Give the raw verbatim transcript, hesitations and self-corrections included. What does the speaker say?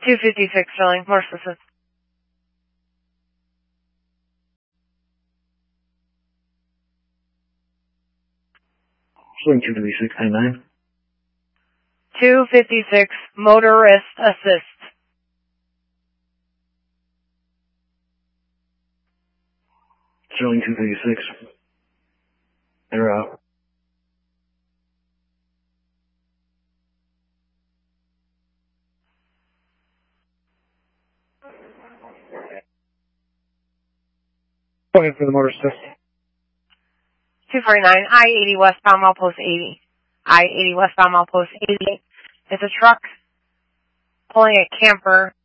two fifty-six, Sterling. More assistance. Sterling two fifty-six, ten nine. two fifty-six, motorist assist. Sterling two fifty-six. They're out. Going for the motor assist. two forty-nine, I eighty westbound, milepost eighty. I eighty westbound, milepost eighty. It's a truck pulling a camper